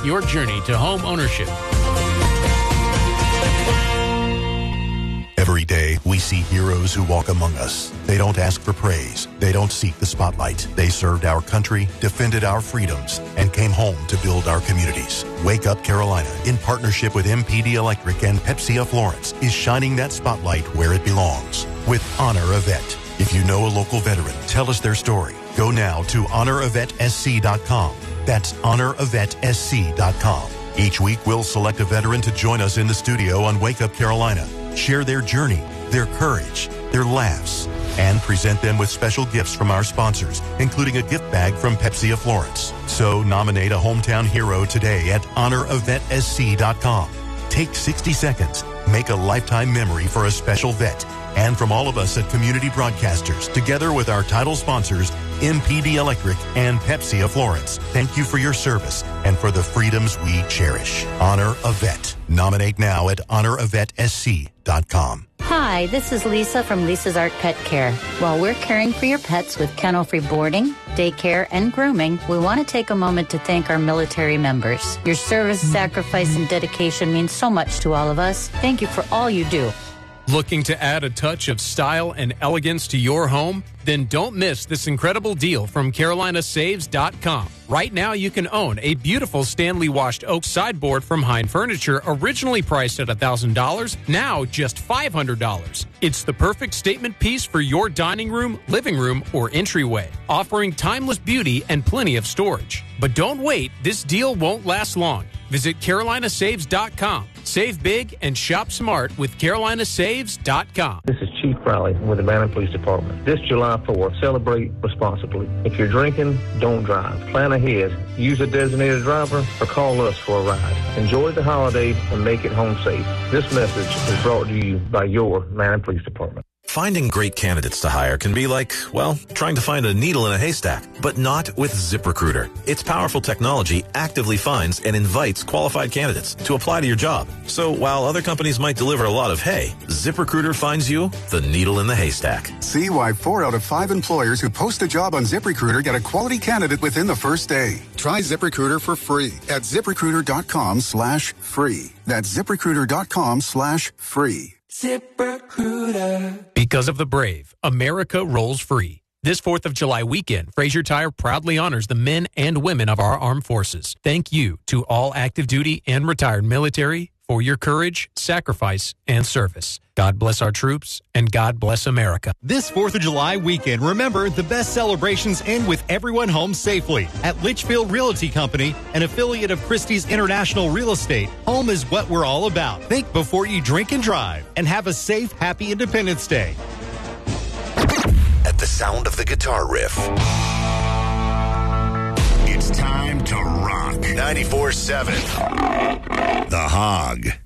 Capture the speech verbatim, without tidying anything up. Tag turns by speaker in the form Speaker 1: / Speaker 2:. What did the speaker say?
Speaker 1: your journey to home ownership.
Speaker 2: Every day, we see heroes who walk among us. They don't ask for praise. They don't seek the spotlight. They served our country, defended our freedoms, and came home to build our communities. Wake Up Carolina, in partnership with M P D Electric and Pepsi of Florence, is shining that spotlight where it belongs with Honor a Vet. If you know a local veteran, tell us their story. Go now to honor a vet s c dot com. That's honor a vet s c dot com. Each week, we'll select a veteran to join us in the studio on Wake Up Carolina. Share their journey, their courage, their laughs, and present them with special gifts from our sponsors, including a gift bag from Pepsi of Florence. So nominate a hometown hero today at honor a vet s c dot com. Take sixty seconds. Make a lifetime memory for a special vet. And from all of us at Community Broadcasters, together with our title sponsors, M P D Electric and Pepsi of Florence, thank you for your service and for the freedoms we cherish. Honor a Vet. Nominate now at honor a vet s c dot com.
Speaker 3: Hi, this is Lisa from Lisa's Art Pet Care. While we're caring for your pets with kennel-free boarding, daycare, and grooming, we want to take a moment to thank our military members. Your service, sacrifice, and dedication means so much to all of us. Thank you for all you do.
Speaker 1: Looking to add a touch of style and elegance to your home? Then don't miss this incredible deal from carolina saves dot com. Right now, you can own a beautiful Stanley washed oak sideboard from Hine Furniture, originally priced at one thousand dollars, now just five hundred dollars. It's the perfect statement piece for your dining room, living room, or entryway, offering timeless beauty and plenty of storage. But don't wait, this deal won't last long. Visit carolina saves dot com. Save big and shop smart with carolina saves dot com.
Speaker 4: This is Chief Crowley with the Banner Police Department. This July fourth, celebrate responsibly. If you're drinking, don't drive. Plan ahead. Use a designated driver or call us for a ride. Enjoy the holiday and make it home safe. This message is brought to you by your Banner Police Department.
Speaker 5: Finding great candidates to hire can be like, well, trying to find a needle in a haystack, but not with ZipRecruiter. Its powerful technology actively finds and invites qualified candidates to apply to your job. So while other companies might deliver a lot of hay, ZipRecruiter finds you the needle in the haystack.
Speaker 6: See why four out of five employers who post a job on ZipRecruiter get a quality candidate within the first day. Try ZipRecruiter for free at ZipRecruiter.com slash free. That's ZipRecruiter.com slash free.
Speaker 1: ZipRecruiter. Because of the brave, America rolls free. This fourth of July weekend, Fraser Tire proudly honors the men and women of our armed forces. Thank you to all active duty and retired military for your courage, sacrifice, and service. God bless our troops, and God bless America.
Speaker 7: This fourth of July weekend, remember, the best celebrations end with everyone home safely. At Litchfield Realty Company, an affiliate of Christie's International Real Estate, home is what we're all about. Think before you drink and drive, and have a safe, happy Independence Day.
Speaker 8: At the sound of the guitar riff, it's time to rock. ninety-four seven The Hog.